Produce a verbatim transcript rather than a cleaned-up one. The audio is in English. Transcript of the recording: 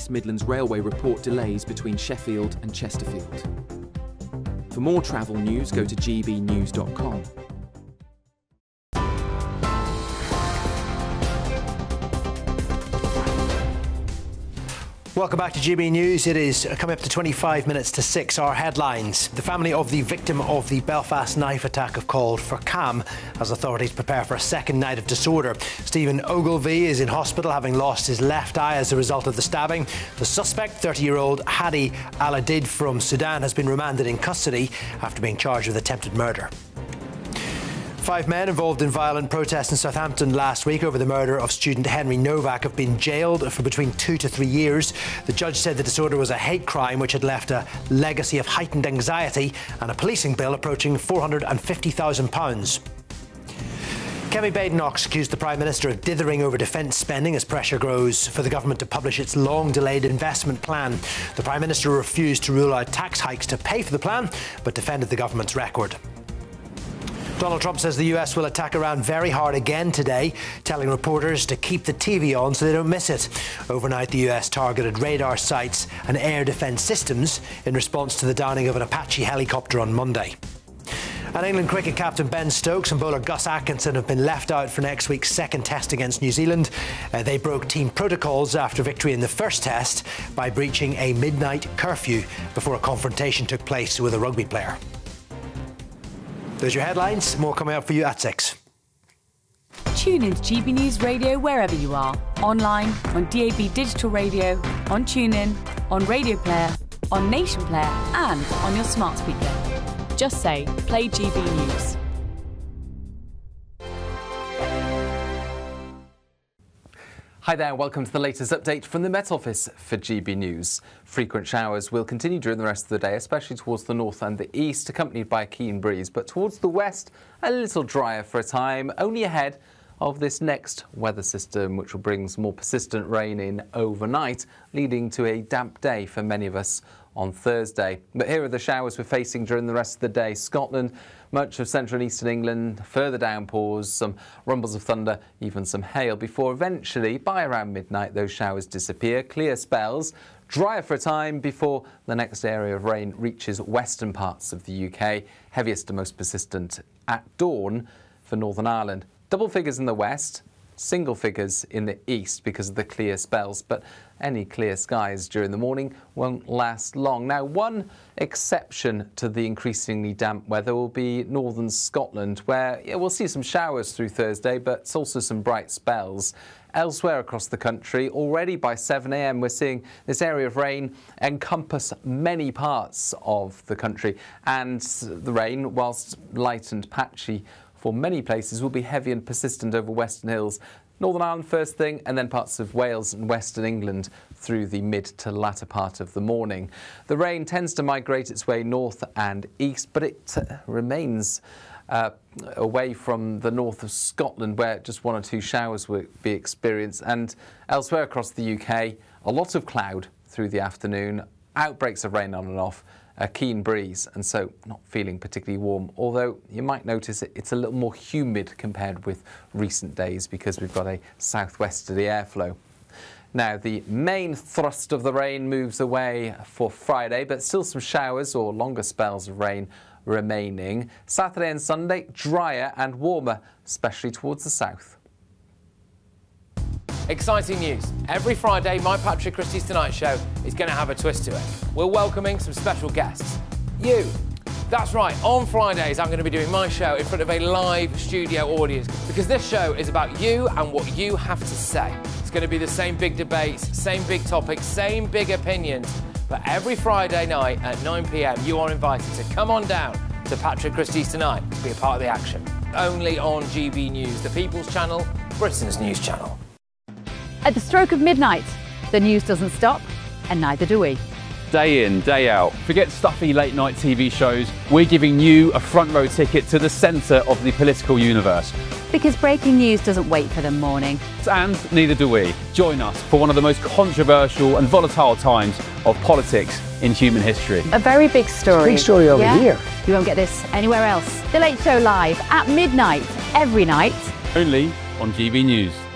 West Midlands Railway report delays between Sheffield and Chesterfield. For more travel news, go to g b news dot com. Welcome back to G B News. It is coming up to twenty-five minutes to six. Our headlines. The family of the victim of the Belfast knife attack have called for calm as authorities prepare for a second night of disorder. Stephen Ogilvie is in hospital having lost his left eye as a result of the stabbing. The suspect, thirty-year-old Hadi Aladid from Sudan, has been remanded in custody after being charged with attempted murder. Five men involved in violent protests in Southampton last week over the murder of student Henry Novak have been jailed for between two to three years. The judge said the disorder was a hate crime which had left a legacy of heightened anxiety and a policing bill approaching four hundred fifty thousand pounds. Kemi Badenoch accused the Prime Minister of dithering over defence spending as pressure grows for the government to publish its long-delayed investment plan. The Prime Minister refused to rule out tax hikes to pay for the plan, but defended the government's record. Donald Trump says the U S will attack Iran very hard again today, telling reporters to keep the T V on so they don't miss it. Overnight, the U S targeted radar sites and air defence systems in response to the downing of an Apache helicopter on Monday. And England cricket captain Ben Stokes and bowler Gus Atkinson have been left out for next week's second test against New Zealand. Uh, they broke team protocols after victory in the first test by breaching a midnight curfew before a confrontation took place with a rugby player. Those are your headlines. More coming up for you at six. Tune in to G B News Radio wherever you are. Online, on D A B Digital Radio, on TuneIn, on Radio Player, on Nation Player and on your smart speaker. Just say, play G B News. Hi there, welcome to the latest update from the Met Office for G B News. Frequent showers will continue during the rest of the day, especially towards the north and the east, accompanied by a keen breeze. But towards the west, a little drier for a time, only ahead of this next weather system, which will bring some more persistent rain in overnight, leading to a damp day for many of us on Thursday. But here are the showers we're facing during the rest of the day. Scotland, much of central and eastern England, further downpours, some rumbles of thunder, even some hail, before eventually, by around midnight, those showers disappear. Clear spells, drier for a time before the next area of rain reaches western parts of the U K. Heaviest and most persistent at dawn for Northern Ireland. Double figures in the west, single figures in the east because of the clear spells, but any clear skies during the morning won't last long. Now, one exception to the increasingly damp weather will be northern Scotland, where yeah, we'll see some showers through Thursday, but it's also some bright spells. Elsewhere across the country, already by seven a m, we're seeing this area of rain encompass many parts of the country, and the rain, whilst light and patchy for many places, will be heavy and persistent over Western Hills. Northern Ireland first thing, and then parts of Wales and Western England through the mid to latter part of the morning. The rain tends to migrate its way north and east, but it uh, remains uh, away from the north of Scotland, where just one or two showers will be experienced. And elsewhere across the U K, a lot of cloud through the afternoon, outbreaks of rain on and off, a keen breeze, and so not feeling particularly warm, although you might notice it, it's a little more humid compared with recent days because we've got a southwesterly airflow. Now, the main thrust of the rain moves away for Friday, but still some showers or longer spells of rain remaining. Saturday and Sunday, drier and warmer, especially towards the south. Exciting news. Every Friday, my Patrick Christie's Tonight Show is going to have a twist to it. We're welcoming some special guests. You. That's right, on Fridays I'm going to be doing my show in front of a live studio audience because this show is about you and what you have to say. It's going to be the same big debates, same big topics, same big opinions, but every Friday night at nine p m you are invited to come on down to Patrick Christie's Tonight to be a part of the action. Only on G B News, the People's Channel, Britain's news channel. At the stroke of midnight, the news doesn't stop, and neither do we. Day in, day out. Forget stuffy late night T V shows. We're giving you a front row ticket to the centre of the political universe. Because breaking news doesn't wait for the morning. And neither do we. Join us for one of the most controversial and volatile times of politics in human history. A very big story. Big story over yeah? here. You won't get this anywhere else. The Late Show live at midnight, every night. Only on G B News.